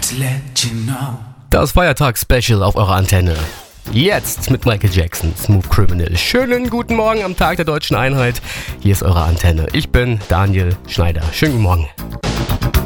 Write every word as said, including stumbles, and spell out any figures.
to let you know. Das Feiertags-Special auf eurer Antenne. Jetzt mit Michael Jackson, Smooth Criminal. Schönen guten Morgen am Tag der Deutschen Einheit. Hier ist eure Antenne. Ich bin Daniel Schneider. Schönen guten Morgen.